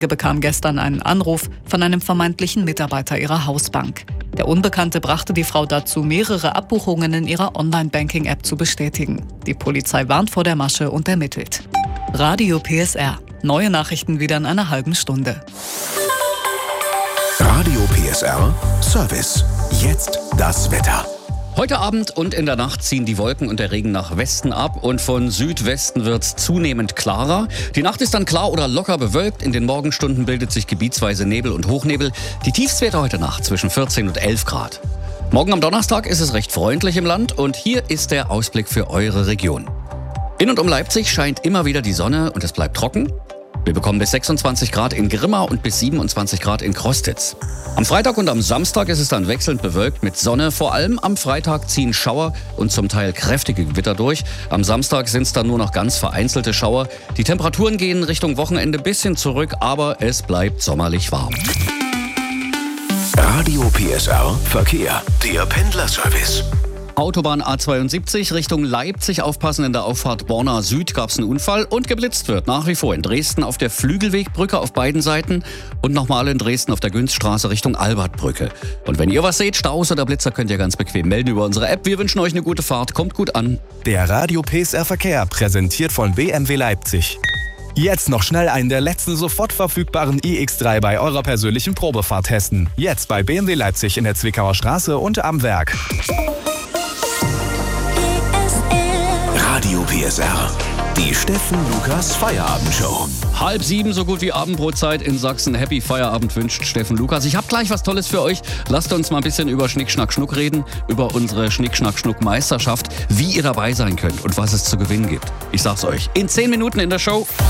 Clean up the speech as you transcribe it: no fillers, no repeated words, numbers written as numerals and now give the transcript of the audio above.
Er bekam gestern einen Anruf von einem vermeintlichen Mitarbeiter ihrer Hausbank. Der Unbekannte brachte die Frau dazu, mehrere Abbuchungen in ihrer Online-Banking-App zu bestätigen. Die Polizei warnt vor der Masche und ermittelt. Radio PSR. Neue Nachrichten wieder in einer halben Stunde. Radio PSR Service. Jetzt das Wetter. Heute Abend und in der Nacht ziehen die Wolken und der Regen nach Westen ab und von Südwesten wird's zunehmend klarer. Die Nacht ist dann klar oder locker bewölkt. In den Morgenstunden bildet sich gebietsweise Nebel und Hochnebel. Die Tiefstwerte heute Nacht zwischen 14 und 11 Grad. Morgen am Donnerstag ist es recht freundlich im Land und hier ist der Ausblick für eure Region. In und um Leipzig scheint immer wieder die Sonne und es bleibt trocken. Wir bekommen bis 26 Grad in Grimma und bis 27 Grad in Krostitz. Am Freitag und am Samstag ist es dann wechselnd bewölkt mit Sonne. Vor allem am Freitag ziehen Schauer und zum Teil kräftige Gewitter durch. Am Samstag sind es dann nur noch ganz vereinzelte Schauer. Die Temperaturen gehen Richtung Wochenende ein bisschen zurück, aber es bleibt sommerlich warm. Radio PSR Verkehr. Der Pendlerservice. Autobahn A72 Richtung Leipzig. Aufpassen, in der Auffahrt Borna Süd gab es einen Unfall und geblitzt wird nach wie vor in Dresden auf der Flügelwegbrücke auf beiden Seiten und nochmal in Dresden auf der Günzstraße Richtung Albertbrücke. Und wenn ihr was seht, Staus oder Blitzer, könnt ihr ganz bequem melden über unsere App. Wir wünschen euch eine gute Fahrt, kommt gut an. Der Radio PSR Verkehr, präsentiert von BMW Leipzig. Jetzt noch schnell einen der letzten sofort verfügbaren iX3 bei eurer persönlichen Probefahrt testen. Jetzt bei BMW Leipzig in der Zwickauer Straße und am Werk. Radio PSR. Die Steffen Lukas Feierabendshow. 6:30, so gut wie Abendbrotzeit in Sachsen. Happy Feierabend wünscht Steffen Lukas. Ich habe gleich was Tolles für euch. Lasst uns mal ein bisschen über Schnick, Schnack, Schnuck reden. Über unsere Schnick, Schnack, Schnuck Meisterschaft. Wie ihr dabei sein könnt und was es zu gewinnen gibt. Ich sag's euch. In 10 Minuten in der Show.